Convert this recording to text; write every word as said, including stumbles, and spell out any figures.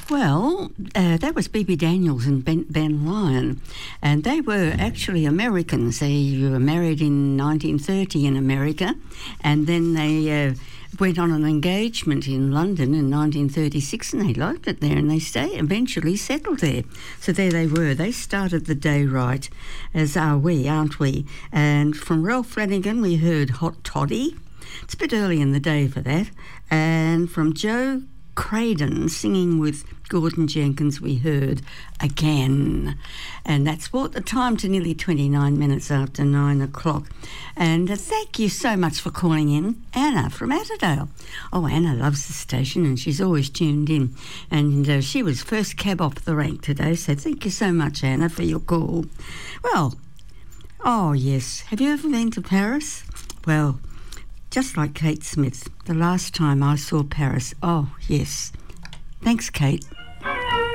Well, uh, that was B B Daniels and Ben, Ben Lyon, and they were actually Americans. They were married in nineteen thirty in America, and then they uh, went on an engagement in London in nineteen thirty-six, and they liked it there, and they stay, eventually settled there. So there they were. They started the day right, as are we, aren't we? And from Ralph Flanagan, we heard Hot Toddy. It's a bit early in the day for that. And from Joe Craden singing with Gordon Jenkins, we heard Again. And that's brought the time to nearly twenty-nine minutes after nine o'clock. And uh, thank you so much for calling in, Anna from Atterdale. Oh, Anna loves the station and she's always tuned in. And uh, she was first cab off the rank today, so thank you so much, Anna, for your call. Well, oh yes, have you ever been to Paris? Well, just like Kate Smith, the last time I saw Paris. Oh, yes. Thanks, Kate.